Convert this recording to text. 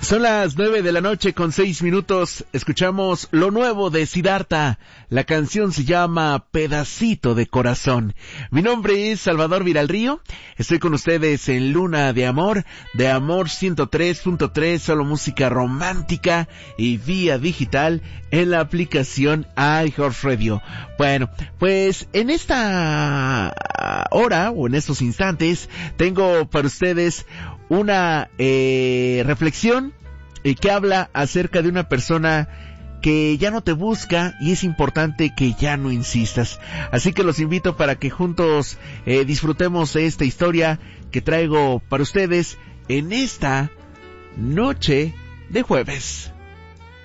Son las 9:06 p.m. Escuchamos lo nuevo de Siddhartha. La canción se llama Pedacito de Corazón. Mi nombre es Salvador Viralrío. Estoy con ustedes en Luna de Amor 103.3, solo música romántica y vía digital en la aplicación iHeartRadio. Bueno, pues en esta hora o en estos instantes tengo para ustedes una reflexión que habla acerca de una persona que ya no te busca y es importante que ya no insistas. Así que los invito para que juntos disfrutemos de esta historia que traigo para ustedes en esta noche de jueves.